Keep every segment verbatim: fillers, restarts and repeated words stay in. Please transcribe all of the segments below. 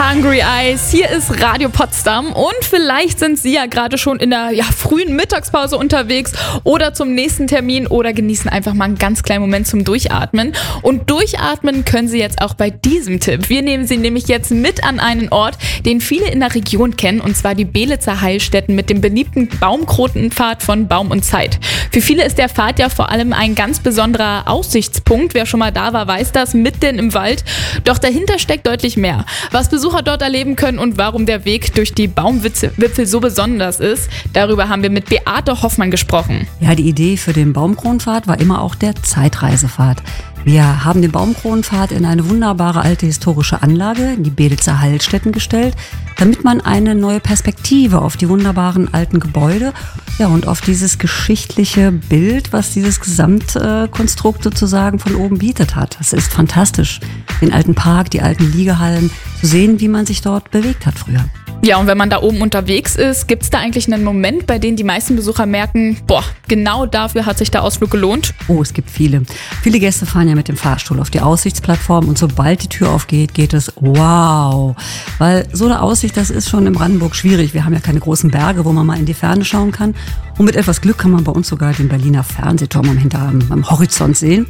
Hungry Eyes, hier ist Radio Potsdam und vielleicht sind Sie ja gerade schon in der ja, frühen Mittagspause unterwegs oder zum nächsten Termin oder genießen einfach mal einen ganz kleinen Moment zum Durchatmen. Und durchatmen können Sie jetzt auch bei diesem Tipp. Wir nehmen Sie nämlich jetzt mit an einen Ort, den viele in der Region kennen, und zwar die Belitzer Heilstätten mit dem beliebten Baumkrotenpfad von Baum und Zeit. Für viele ist der Pfad ja vor allem ein ganz besonderer Aussichtspunkt. Wer schon mal da war, weiß das, mitten im Wald. Doch dahinter steckt deutlich mehr. Was Besucher dort erleben können und warum der Weg durch die Baumwipfel so besonders ist, darüber haben wir mit Beate Hoffmann gesprochen. Ja, die Idee für den Baumkronenpfad war immer auch der Zeitreisepfad. Wir haben den Baumkronenpfad in eine wunderbare alte historische Anlage, in die Belitzer Heilstätten, gestellt, damit man eine neue Perspektive auf die wunderbaren alten Gebäude, ja, und auf dieses geschichtliche Bild, was dieses Gesamtkonstrukt sozusagen von oben bietet hat. Das ist fantastisch, den alten Park, die alten Liegehallen, zu sehen, wie man sich dort bewegt hat früher. Ja, und wenn man da oben unterwegs ist, gibt es da eigentlich einen Moment, bei dem die meisten Besucher merken, boah, genau dafür hat sich der Ausflug gelohnt? Oh, es gibt viele. Viele Gäste fahren ja mit dem Fahrstuhl auf die Aussichtsplattform und sobald die Tür aufgeht, geht es wow. Weil so eine Aussicht, das ist schon in Brandenburg schwierig. Wir haben ja keine großen Berge, wo man mal in die Ferne schauen kann. Und mit etwas Glück kann man bei uns sogar den Berliner Fernsehturm am, Hinter, am Horizont sehen.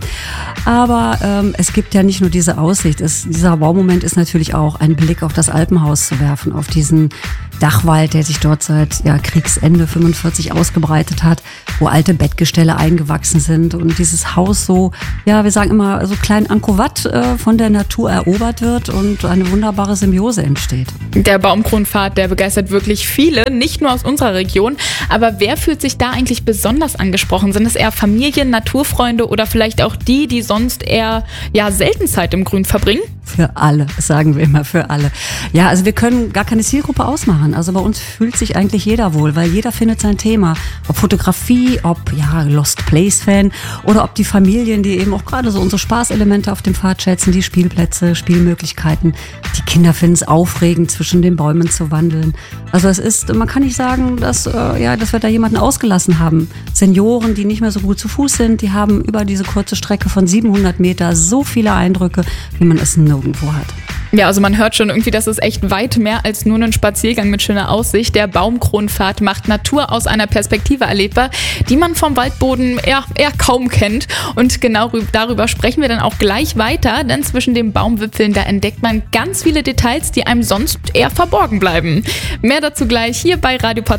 Aber ähm, es gibt ja nicht nur diese Aussicht. Es, dieser Baumoment ist natürlich auch ein Blick auf das Alpenhaus zu werfen, auf diesen Dachwald, der sich dort seit ja, Kriegsende fünfundvierzig ausgebreitet hat, wo alte Bettgestelle eingewachsen sind und dieses Haus so, ja, wir sagen immer, so klein Angkor Wat äh, von der Natur erobert wird und eine wunderbare Symbiose entsteht. Der Baumkronenpfad, der begeistert wirklich viele, nicht nur aus unserer Region. Aber wer fühlt sich da eigentlich besonders angesprochen? Sind es eher Familien, Naturfreunde oder vielleicht auch die, die sonst eher ja, selten Zeit im Grün verbringen? Für alle, sagen wir immer, für alle. Ja, also wir können gar keine Zielgruppe ausmachen. Also bei uns fühlt sich eigentlich jeder wohl, weil jeder findet sein Thema. Ob Fotografie, ob ja Lost Place Fan oder ob die Familien, die eben auch gerade so unsere Spaßelemente auf dem Pfad schätzen, die Spielplätze, Spielmöglichkeiten. Die Kinder finden es aufregend, zwischen den Bäumen zu wandeln. Also es ist, man kann nicht sagen, dass, äh, ja, dass wir da jemanden ausgelassen haben. Senioren, die nicht mehr so gut zu Fuß sind, die haben über diese kurze Strecke von siebenhundert Meter so viele Eindrücke, wie man es nirgendwo hat. Ja, also man hört schon irgendwie, das ist echt weit mehr als nur ein Spaziergang mit schöner Aussicht. Der Baumkronenpfad macht Natur aus einer Perspektive erlebbar, die man vom Waldboden eher, eher kaum kennt. Und genau darüber sprechen wir dann auch gleich weiter, denn zwischen den Baumwipfeln, da entdeckt man ganz viele Details, die einem sonst eher verborgen bleiben. Mehr dazu gleich hier bei Radio Potsdam.